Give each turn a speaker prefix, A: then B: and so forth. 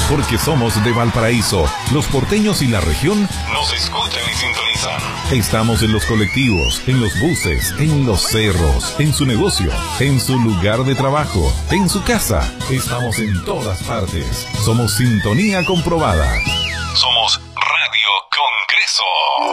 A: porque somos de Valparaíso. Los porteños y la región nos escuchan y sintonizan. Estamos en los colectivos, en los buses, en los cerros, en su negocio, en su lugar de trabajo, en su casa. Estamos en todas partes. Somos sintonía comprobada. Somos